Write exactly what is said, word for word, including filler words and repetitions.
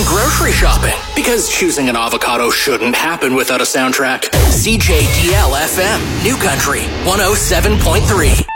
grocery shopping, because choosing an avocado shouldn't happen without a soundtrack. C J D L F M, New Country, one oh seven point three.